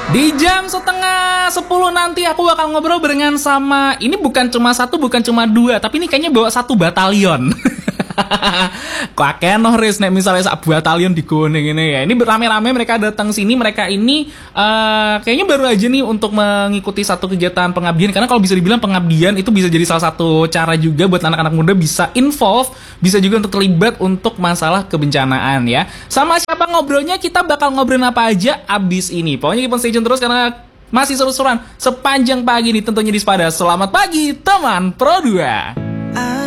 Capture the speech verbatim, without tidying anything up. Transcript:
Di jam setengah sepuluh nanti aku bakal ngobrol barengan sama, ini bukan cuma satu, bukan cuma dua, tapi ini kayaknya bawa satu batalion. Kok akeh noh Riz nek misalnya sak batalion digone ngene ya. Ini rame-rame mereka datang sini, mereka ini uh, kayaknya baru aja nih untuk mengikuti satu kegiatan pengabdian, karena kalau bisa dibilang pengabdian itu bisa jadi salah satu cara juga buat anak-anak muda bisa involve, bisa juga untuk terlibat untuk masalah kebencanaan ya. Sama siapa ngobrolnya, kita bakal ngobrolin apa aja abis ini. Pokoknya keep stay tune terus karena masih seru-seruan sepanjang pagi nih tentunya di Sepada. Selamat pagi teman Pro dua.